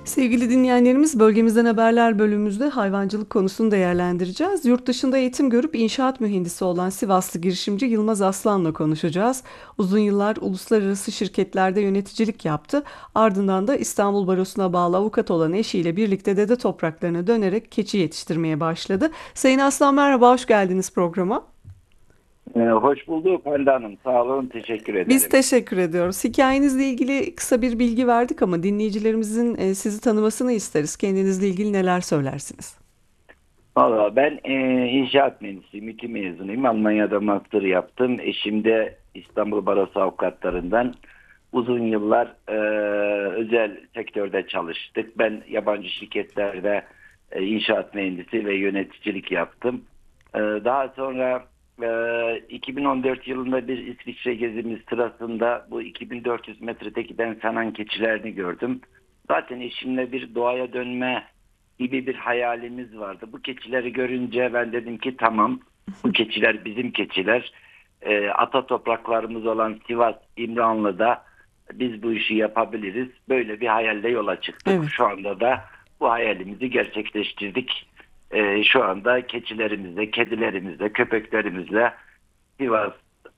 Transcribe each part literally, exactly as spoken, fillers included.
Sevgili dinleyenlerimiz, bölgemizden haberler bölümümüzde hayvancılık konusunu değerlendireceğiz. Yurt dışında eğitim görüp inşaat mühendisi olan Sivaslı girişimci Yılmaz Aslan'la konuşacağız. Uzun yıllar uluslararası şirketlerde yöneticilik yaptı. Ardından da İstanbul Barosu'na bağlı avukat olan eşiyle birlikte dede topraklarına dönerek keçi yetiştirmeye başladı. Sayın Aslan, merhaba, hoş geldiniz programa. Ee, hoş bulduk Hande Hanım. Sağ olun, teşekkür Biz ederim. teşekkür ediyoruz. Hikayenizle ilgili kısa bir bilgi verdik ama dinleyicilerimizin e, sizi tanımasını isteriz. Kendinizle ilgili neler söylersiniz? Valla ben e, inşaat mühendisiyim, İ T mezunuyum. Almanya'da master yaptım. Eşim de İstanbul Barosu avukatlarından uzun yıllar e, özel sektörde çalıştık. Ben yabancı şirketlerde e, inşaat mühendisi ve yöneticilik yaptım. E, daha sonra e, iki bin on dört yılında bir İsviçre gezimiz sırasında bu iki bin dört yüz metredeki ben sanan keçilerini gördüm. Zaten eşimle bir doğaya dönme gibi bir hayalimiz vardı. Bu keçileri görünce ben dedim ki tamam, bu keçiler bizim keçiler. E, ata topraklarımız olan Sivas, İmranlı'da biz bu işi yapabiliriz. Böyle bir hayalle yola çıktık. Evet. Şu anda da bu hayalimizi gerçekleştirdik. E, şu anda keçilerimizle, kedilerimizle, köpeklerimizle Sivas,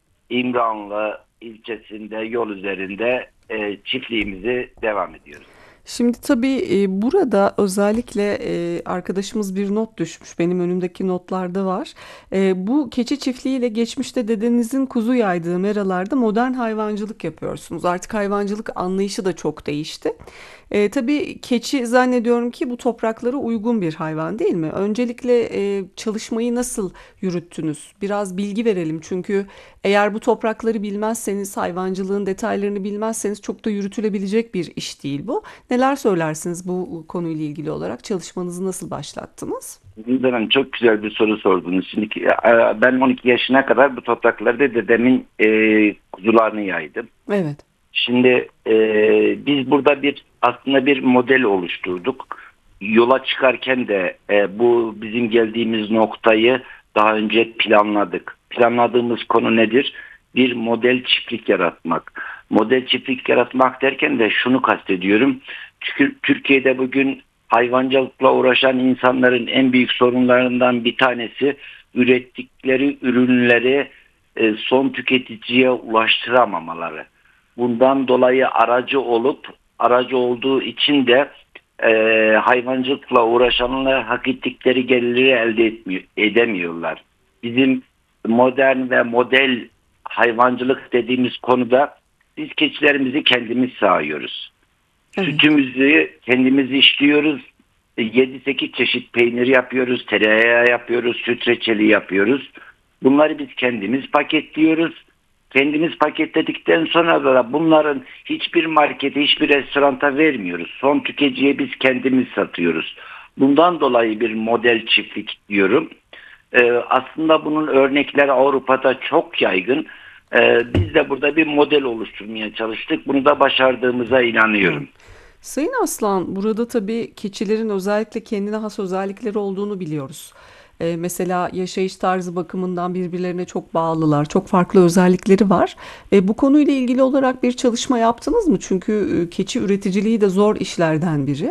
İmranlı ilçesinde yol üzerinde e, çiftliğimizi devam ediyoruz. Şimdi tabii e, burada özellikle e, arkadaşımız bir not düşmüş. Benim önümdeki notlarda var. E, bu keçi çiftliğiyle geçmişte dedenizin kuzu yaydığı meralarda modern hayvancılık yapıyorsunuz. Artık hayvancılık anlayışı da çok değişti. E, tabii keçi zannediyorum ki bu topraklara uygun bir hayvan, değil mi? Öncelikle e, çalışmayı nasıl yürüttünüz? Biraz bilgi verelim çünkü eğer bu toprakları bilmezseniz, hayvancılığın detaylarını bilmezseniz çok da yürütülebilecek bir iş değil bu. Neler söylersiniz bu konuyla ilgili olarak? Çalışmanızı nasıl başlattınız? Gündem Hanım, çok güzel bir soru sordunuz. Şimdi e, ben on iki yaşına kadar bu topraklarda dedemin e, kuzularını yaydım. Evet. Şimdi e, biz burada bir aslında bir model oluşturduk. Yola çıkarken de e, bu bizim geldiğimiz noktayı daha önce planladık. Planladığımız konu nedir? Bir model çiftlik yaratmak. Model çiftlik yaratmak derken de şunu kastediyorum. Çünkü Türkiye'de bugün hayvancılıkla uğraşan insanların en büyük sorunlarından bir tanesi ürettikleri ürünleri e, son tüketiciye ulaştıramamaları. Bundan dolayı aracı olup aracı olduğu için de e, hayvancılıkla uğraşanlar hak ettikleri geliri elde etmiyor, edemiyorlar. Bizim modern ve model hayvancılık dediğimiz konuda biz keçilerimizi kendimiz sağıyoruz. Evet. Sütümüzü kendimiz işliyoruz. yedi sekiz çeşit peynir yapıyoruz, tereyağı yapıyoruz, süt reçeli yapıyoruz. Bunları biz kendimiz paketliyoruz. Kendimiz paketledikten sonra da bunların hiçbir markete, hiçbir restoranta vermiyoruz. Son tüketiciye biz kendimiz satıyoruz. Bundan dolayı bir model çiftlik diyorum. Ee, aslında bunun örnekleri Avrupa'da çok yaygın. Ee, biz de burada bir model oluşturmaya çalıştık. Bunu da başardığımıza Evet. inanıyorum. Sayın Aslan, burada tabii keçilerin özellikle kendine has özellikleri olduğunu biliyoruz. Ee, mesela yaşayış tarzı bakımından birbirlerine çok bağlılar, çok farklı özellikleri var. E, bu konuyla ilgili olarak bir çalışma yaptınız mı? Çünkü e, keçi üreticiliği de zor işlerden biri.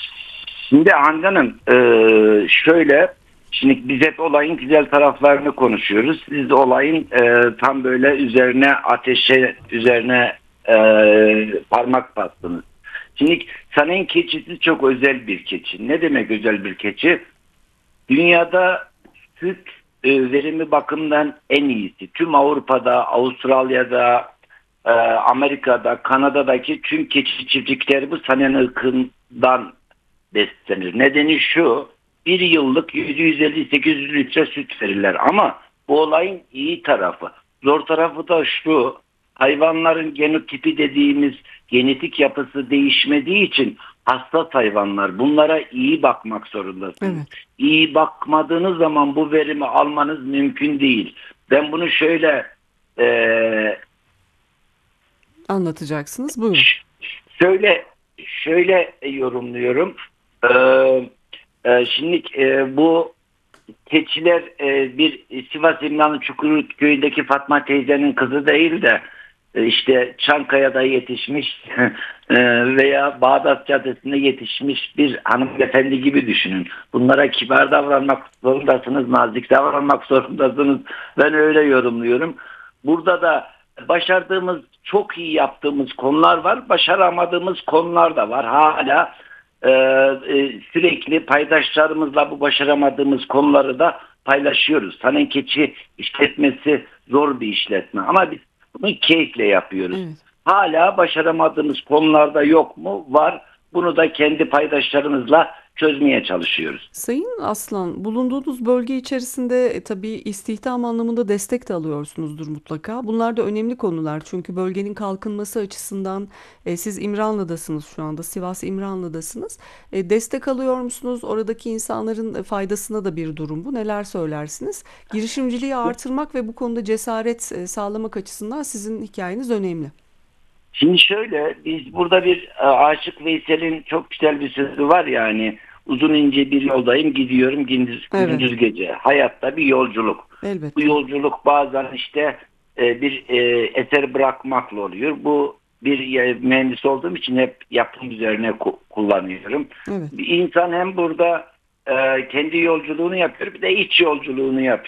Şimdi Hande Hanım, e, şöyle, şimdi biz hep olayın güzel taraflarını konuşuyoruz. Siz de olayın e, tam böyle üzerine ateşe üzerine e, parmak bastınız. Şimdi Sanen keçisi çok özel bir keçi. Ne demek özel bir keçi? Dünyada süt e, verimi bakımından en iyisi. Tüm Avrupa'da, Avustralya'da, e, Amerika'da, Kanada'daki tüm keçi çiftlikleri bu Sanen ırkından beslenir. Nedeni şu: bir yıllık yüz yüz elli sekiz yüz litre süt verirler. Ama bu olayın iyi tarafı. Zor tarafı da şu: hayvanların genotipi dediğimiz genetik yapısı değişmediği için hassas hayvanlar. Bunlara iyi bakmak zorundasınız. Evet, İyi bakmadığınız zaman bu verimi almanız mümkün değil. Ben bunu şöyle e, anlatacaksınız. Buyurun. şöyle şöyle yorumluyorum. Ee, e, şimdi e, bu keçiler e, bir Sivas İmranlı Çukurköy'deki Fatma teyzenin kızı değil de e, işte Çankaya'da yetişmiş e, veya Bağdat Caddesi'nde yetişmiş bir hanımefendi gibi düşünün. Bunlara kibar davranmak zorundasınız, nazik davranmak zorundasınız. Ben öyle yorumluyorum. Burada da başardığımız, çok iyi yaptığımız konular var, başaramadığımız konular da var. Hala e, e, sürekli paydaşlarımızla bu başaramadığımız konuları da paylaşıyoruz. Tanen keçi işletmesi zor bir işletme ama biz bunu keyifle yapıyoruz. Evet. Hala başaramadığımız konularda yok mu? Var. Bunu da kendi paydaşlarımızla çözmeye çalışıyoruz. Sayın Aslan, bulunduğunuz bölge içerisinde e, tabii istihdam anlamında destek de alıyorsunuzdur mutlaka. Bunlar da önemli konular çünkü bölgenin kalkınması açısından e, siz İmranlı'dasınız şu anda, Sivas İmranlı'dasınız. E, destek alıyor musunuz? Oradaki insanların e, faydasına da bir durum bu. Neler söylersiniz? Girişimciliği artırmak ve bu konuda cesaret e, sağlamak açısından sizin hikayeniz önemli. Şimdi şöyle, biz burada bir e, Aşık Veysel'in çok güzel bir sözü var yani, uzun ince bir yoldayım, gidiyorum gündüz, Evet, gündüz gece. Hayatta bir yolculuk. Bu elbette. yolculuk bazen işte e, bir e, eser bırakmakla oluyor. Bu bir e, mühendis olduğum için hep yapım üzerine ku- kullanıyorum. Evet. Bir insan hem burada e, kendi yolculuğunu yapıyor, bir de iç yolculuğunu yapıyor.